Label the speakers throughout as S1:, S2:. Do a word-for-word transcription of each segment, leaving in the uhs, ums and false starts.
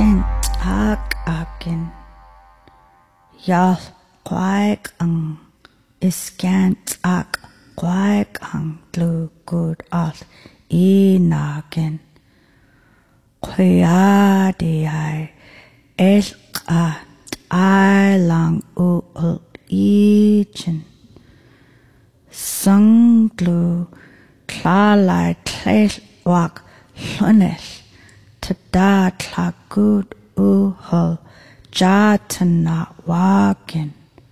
S1: Sint ag agin. Yal quaig ang iskant ag quaig ang glu good al inagin. Quiadi ai elqa ai lang uul ichin. Sanglu tlalai tlel wak lunel. Tada tlagud uhul jatana wagin.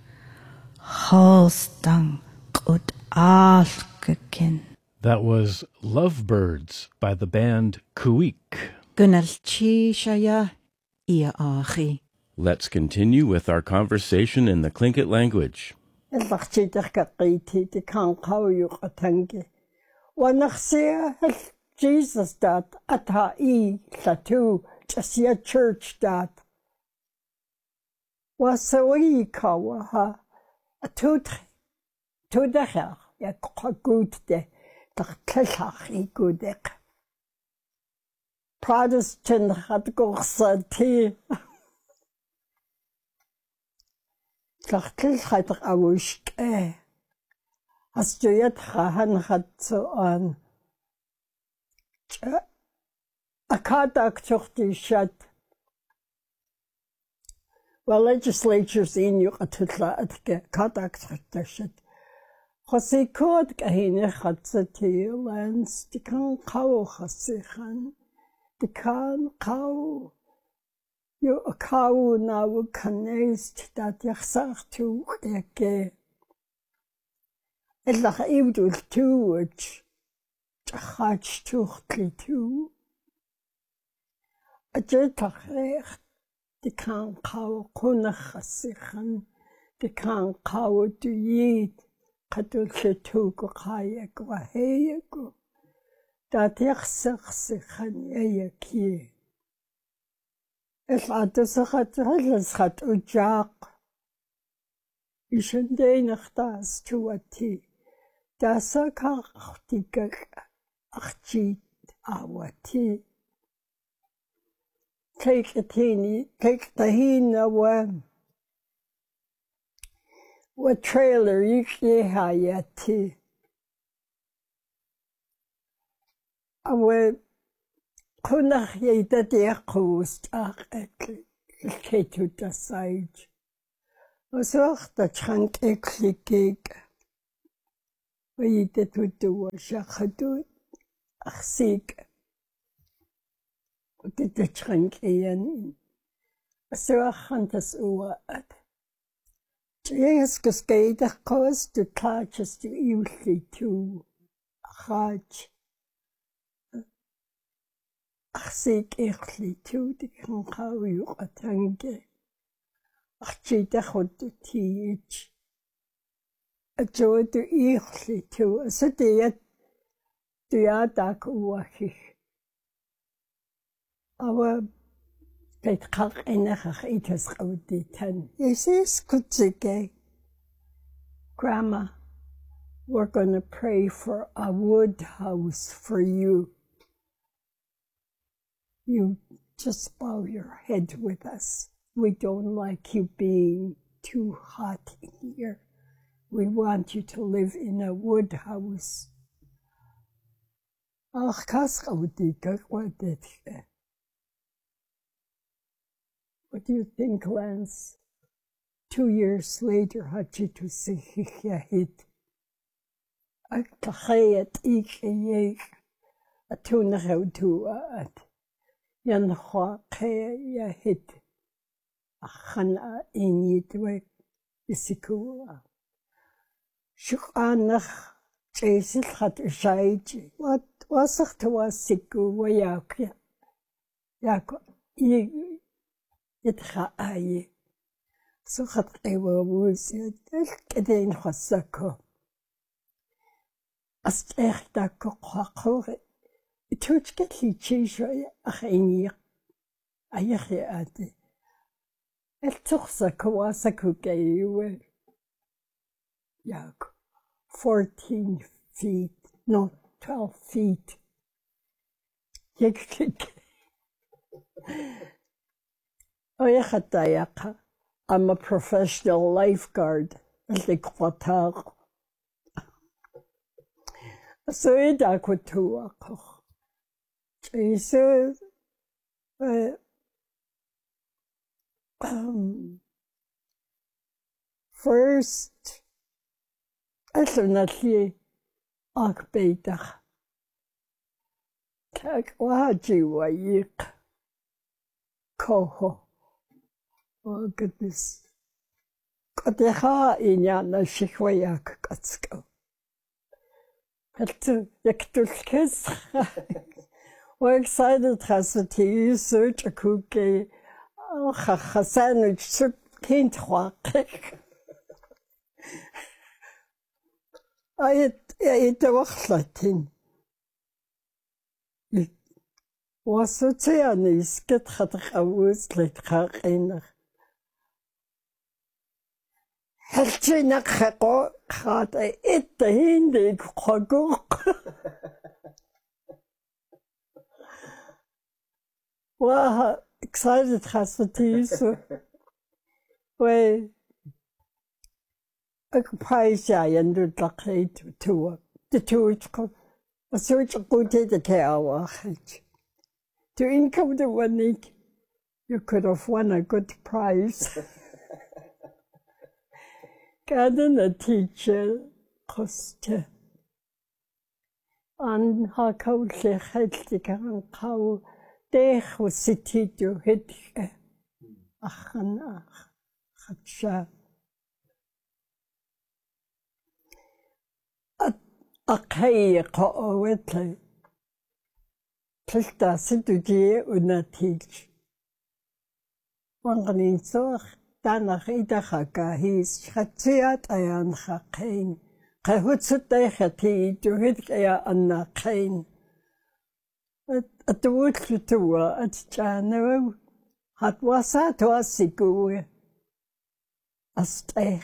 S1: Holstang good alkakin.
S2: That was Lovebirds by the band Kuik.
S3: Gunalchi shaya ia achi.
S4: Let's continue with our conversation in the Tlingit language.
S5: Jesus dat ata I latu jasia church dat wasawi kawa ha atut tudacher ya gut de tachach I gudek Protestant hat gorsati tachach hat awushk eh hast du jetzt han hat so an Akadak tuchti shat. Well, legislatures in you atutla atke kadak tuchti shat. Chasi kod kahine chatzati lands di kan kau chasichan. Di kan kau. You a kau na wu kanest dat yachsach tu eke. Elach ibdul tuwich. Chach tuchtli tu. A jetach recht, die kan kau kunach chasichan, die kan kau du yid, kadulche tugu chayek waheyegu, dat ich sich sichan yeyeki. Es adusach at reles hat ujaq. Ischen denach das tuati, das a kachtigak achjit awati. Take a teeny, take the hina one. What trailer you can hayati. Awe kunach ye that ye coast ach ekli ketu da side. Osoch da chunk ekli gig. We did to do a shachadu ach sig. Did the chunk in so a hunters over at Jes geskeidig koos de klaartjes de iwli toe gaat ach zeek echtli toe de kan gauw u atange ach jida god de tiij a jo de echtli toe so de de ja dak uwachig aber Kijk graag enige etes geauditen. Jezus kutsige. Grandma, we're going to pray for a wood house for you. You just bow your head with us. We don't like you being too hot in here. We want you to live in a wood house. Ach, kas geauditen, wat dit ge. What do you think, Lance? Two years later, Hachitu Sikhya hit. Akahayat ik yek. Atuna hautua at. Yan hwa kaya hit. Achana inyitwek isikua. Shukanach Jason hat shaiji. What was it to was siku wayak? Yak Yitcha aye. So hat ewa wuzi. Kedein khasako. As echt da kokhore. Ituch ketli chisho akhini. Ayekhi ate. El tukhsa kwasako kaywe. Yak. Fourteen feet. No, twelve feet. Yek Oyakhatayaka. I'm a professional lifeguard. Likwataq. So ida kutuako. Jesus. Um, first, definitely, akbeitach. Kak waji wayik. Koho. Oh goodness. Koteha inyana shikwayak katsko. Heltu yaktulkes. We're excited to use search a cookie. Oh, ha sandwich soup can't walk. I ate a wachlatin. Was it an is get had a woods like her in. Helchina hako had I ate the hindi hagok. Wow, excited has the tea, so way a prize I ended the tour. The tour is called a search of good to care. To income the one week, you could have won a good prize. Garden a teacher cost and how cold they had the can cow. Dech was city to hit Achan Hatsha. A kay ko wetle. Plista situje una teach. Wanganin so danach idachaka his Hatsiat ayan hakain. Kahutsutayati to hit aya anna kain. At the wood tour at Jano had was at was go a stake.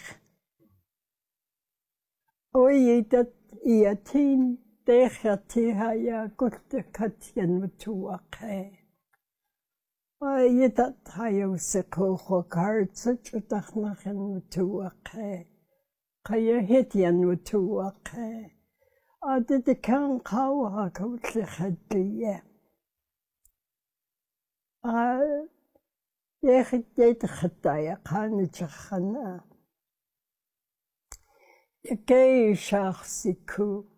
S5: Oh, ye that ye a teen, they had tea, got the Katian to a kay. Why, ye that I was a coho card such a dachnachan to a kay. Kaya hitian to a kay. I did the can cow a coat had the I yet Hataya Kanichana. A gay shachsiku.